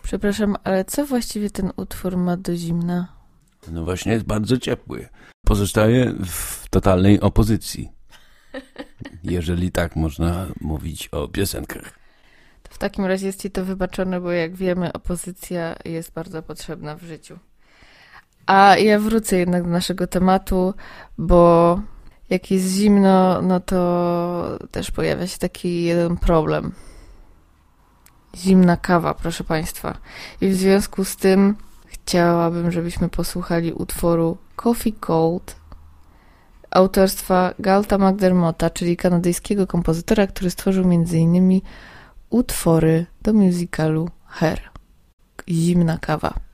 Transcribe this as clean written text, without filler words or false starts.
Przepraszam, ale co właściwie ten utwór ma do zimna? No właśnie jest bardzo ciepły. Pozostaje w totalnej opozycji. Jeżeli tak można mówić o piosenkach. To w takim razie jest ci to wybaczone, bo jak wiemy, opozycja jest bardzo potrzebna w życiu. A ja wrócę jednak do naszego tematu, bo jak jest zimno, no to też pojawia się taki jeden problem. Zimna kawa, proszę Państwa. I w związku z tym chciałabym, żebyśmy posłuchali utworu Coffee Cold autorstwa Galta McDermotta, czyli kanadyjskiego kompozytora, który stworzył m.in. utwory do musicalu Hair. Zimna kawa.